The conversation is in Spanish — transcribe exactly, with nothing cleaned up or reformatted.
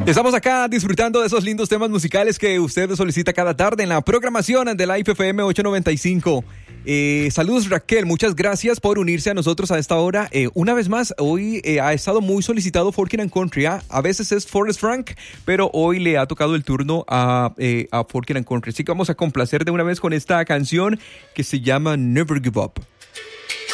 Estamos acá disfrutando de esos lindos temas musicales que usted solicita cada tarde en la programación de Life F M ochocientos noventa y cinco. Eh, saludos Raquel, muchas gracias por unirse a nosotros a esta hora. Eh, una vez más, hoy eh, ha estado muy solicitado Folkin and Country. ¿eh? A veces es Forrest Frank, pero hoy le ha tocado el turno a, eh, a Folkin and Country. Así que vamos a complacer de una vez con esta canción que se llama Never Give Up.